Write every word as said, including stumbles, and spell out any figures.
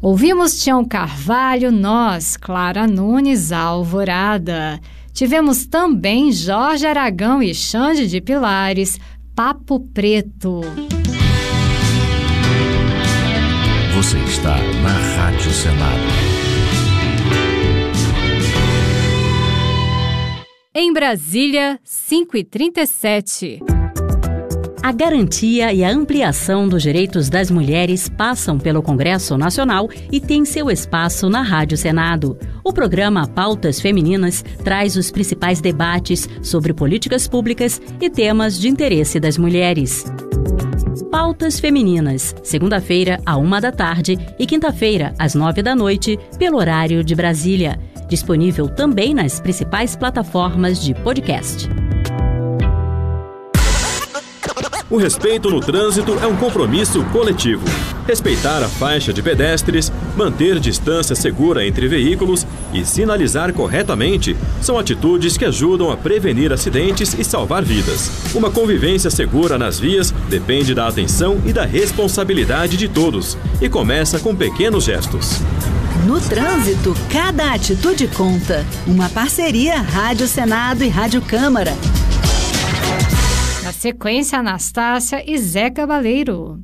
Ouvimos Tião Carvalho, Nós, Clara Nunes, Alvorada. Tivemos também Jorge Aragão e Xande de Pilares, Papo Preto. Você está na Rádio Senado. Em Brasília, cinco e trinta e sete. A garantia e a ampliação dos direitos das mulheres passam pelo Congresso Nacional e tem seu espaço na Rádio Senado. O programa Pautas Femininas traz os principais debates sobre políticas públicas e temas de interesse das mulheres. Pautas Femininas, segunda-feira, à uma da tarde e quinta-feira, às nove da noite, pelo horário de Brasília. Disponível também nas principais plataformas de podcast. O respeito no trânsito é um compromisso coletivo. Respeitar a faixa de pedestres, manter distância segura entre veículos e sinalizar corretamente são atitudes que ajudam a prevenir acidentes e salvar vidas. Uma convivência segura nas vias depende da atenção e da responsabilidade de todos e começa com pequenos gestos. No trânsito, cada atitude conta. Uma parceria Rádio Senado e Rádio Câmara. Na sequência, Anastácia e Zé Cabaleiro.